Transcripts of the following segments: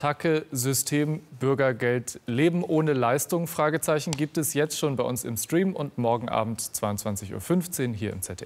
Attacke, System, Bürgergeld, Leben ohne Leistung? Fragezeichen gibt es jetzt schon bei uns im Stream und morgen Abend 22:15 Uhr hier im ZDF.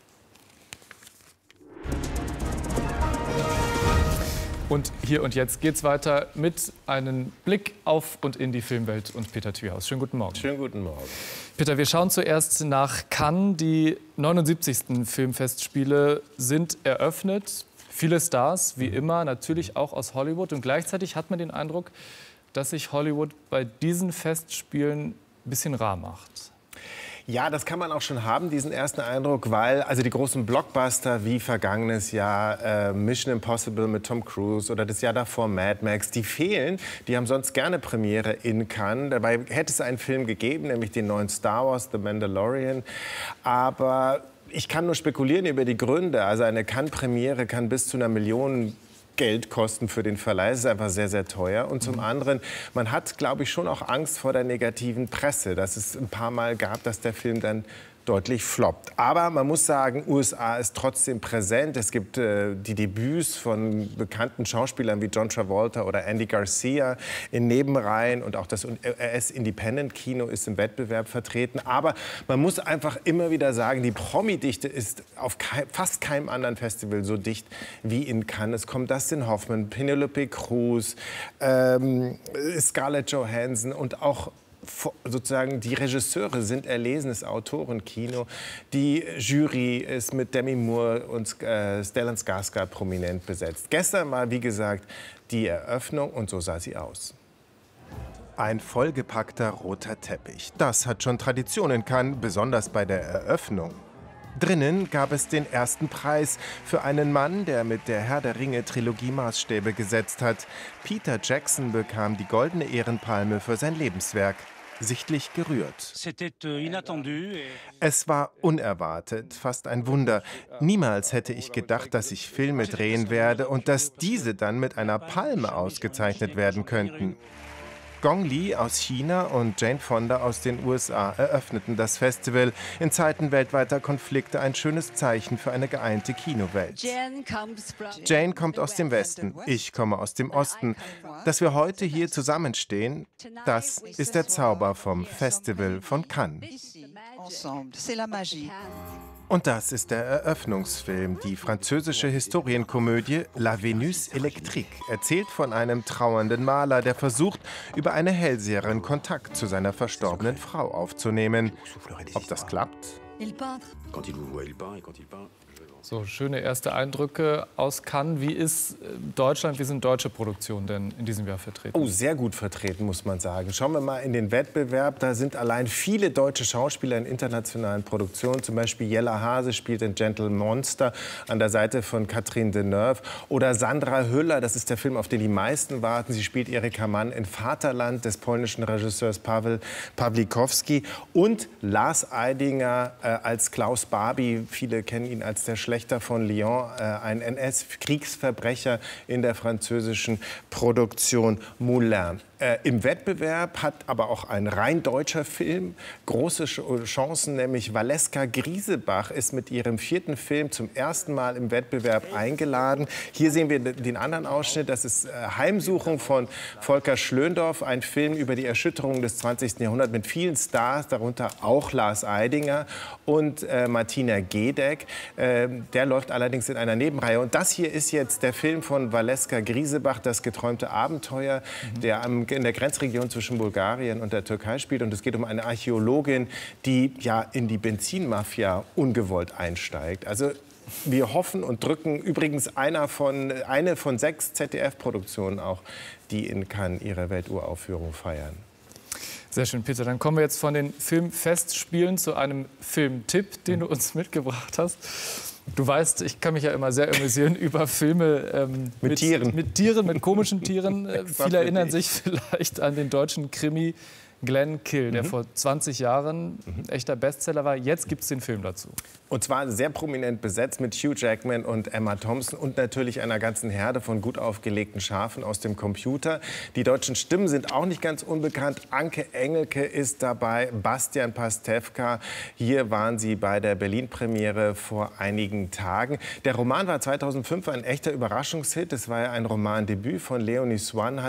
Und hier und jetzt geht's weiter mit einem Blick auf und in die Filmwelt und Peter Thühaus. Schönen guten Morgen. Schönen guten Morgen. Peter, wir schauen zuerst nach Cannes. Die 79. Filmfestspiele sind eröffnet. Viele Stars, wie immer, natürlich auch aus Hollywood. Und gleichzeitig hat man den Eindruck, dass sich Hollywood bei diesen Festspielen ein bisschen rar macht. Ja, das kann man auch schon haben, diesen ersten Eindruck, weil also die großen Blockbuster wie vergangenes Jahr Mission Impossible mit Tom Cruise oder das Jahr davor Mad Max, die fehlen. Die haben sonst gerne Premiere in Cannes. Dabei hätte es einen Film gegeben, nämlich den neuen Star Wars, The Mandalorian. Aber ich kann nur spekulieren über die Gründe. Also eine Cannes-Premiere kann bis zu 1 Million Geld kosten für den Verleih. Es ist einfach sehr, sehr teuer. Und zum anderen, man hat, glaube ich, schon auch Angst vor der negativen Presse, dass es ein paar Mal gab, dass der Film dann deutlich floppt. Aber man muss sagen, USA ist trotzdem präsent. Es gibt die Debüts von bekannten Schauspielern wie John Travolta oder Andy Garcia in Nebenreihen. Und auch das US-Independent-Kino ist im Wettbewerb vertreten. Aber man muss einfach immer wieder sagen, die Promi-Dichte ist auf fast keinem anderen Festival so dicht wie in Cannes. Es kommt Dustin Hoffman, Penelope Cruz, Scarlett Johansson und auch sozusagen die Regisseure sind erlesenes Autorenkino. Die Jury ist mit Demi Moore und Stellan Skarsgård prominent besetzt. Gestern war, wie gesagt, die Eröffnung und so sah sie aus. Ein vollgepackter roter Teppich. Das hat schon Tradition in Cannes, besonders bei der Eröffnung. Drinnen gab es den ersten Preis für einen Mann, der mit der Herr der Ringe-Trilogie Maßstäbe gesetzt hat. Peter Jackson bekam die Goldene Ehrenpalme für sein Lebenswerk. Sichtlich gerührt. Es war unerwartet, fast ein Wunder. Niemals hätte ich gedacht, dass ich Filme drehen werde und dass diese dann mit einer Palme ausgezeichnet werden könnten. Gong Li aus China und Jane Fonda aus den USA eröffneten das Festival. In Zeiten weltweiter Konflikte ein schönes Zeichen für eine geeinte Kinowelt. Jane kommt aus dem Westen, ich komme aus dem Osten. Dass wir heute hier zusammenstehen, das ist der Zauber vom Festival von Cannes. Und das ist der Eröffnungsfilm, die französische Historienkomödie La Vénus électrique, erzählt von einem trauernden Maler, der versucht, über eine Hellseherin Kontakt zu seiner verstorbenen Frau aufzunehmen. Ob das klappt? So, schöne erste Eindrücke aus Cannes. Wie ist Deutschland, wie sind deutsche Produktionen denn in diesem Jahr vertreten? Oh, sehr gut vertreten, muss man sagen. Schauen wir mal in den Wettbewerb. Da sind allein viele deutsche Schauspieler in internationalen Produktionen. Zum Beispiel Jella Hase spielt in Gentle Monster an der Seite von Catherine Deneuve. Oder Sandra Hüller, das ist der Film, auf den die meisten warten. Sie spielt Erika Mann in Vaterland des polnischen Regisseurs Paweł Pawlikowski. Und Lars Eidinger als Klaus Barbie. Viele kennen ihn als der Schlechter von Lyon, ein NS-Kriegsverbrecher in der französischen Produktion Moulin. Im Wettbewerb hat aber auch ein rein deutscher Film große Chancen, nämlich Valeska Griesebach ist mit ihrem 4. Film zum ersten Mal im Wettbewerb eingeladen. Hier sehen wir den anderen Ausschnitt, das ist Heimsuchung von Volker Schlöndorff, ein Film über die Erschütterung des 20. Jahrhunderts mit vielen Stars, darunter auch Lars Eidinger und Martina Gedeck. Der läuft allerdings in einer Nebenreihe. Und das hier ist jetzt der Film von Valeska Griesebach, das geträumte Abenteuer, der in der Grenzregion zwischen Bulgarien und der Türkei spielt. Und es geht um eine Archäologin, die ja in die Benzinmafia ungewollt einsteigt. Also wir hoffen und drücken, übrigens eine von 6 ZDF-Produktionen auch, die in Cannes ihre Welturaufführung feiern. Sehr schön, Peter. Dann kommen wir jetzt von den Filmfestspielen zu einem Filmtipp, den du uns mitgebracht hast. Du weißt, ich kann mich ja immer sehr amüsieren über Filme mit Tieren, mit komischen Tieren. Viele erinnern sich vielleicht an den deutschen Krimi Glenn Kill, der vor 20 Jahren ein echter Bestseller war. Jetzt gibt es den Film dazu. Und zwar sehr prominent besetzt mit Hugh Jackman und Emma Thompson und natürlich einer ganzen Herde von gut aufgelegten Schafen aus dem Computer. Die deutschen Stimmen sind auch nicht ganz unbekannt. Anke Engelke ist dabei, Bastian Pastewka. Hier waren sie bei der Berlin-Premiere vor einigen Tagen. Der Roman war 2005 ein echter Überraschungshit. Es war ja ein Romandebüt von Leonie Swan.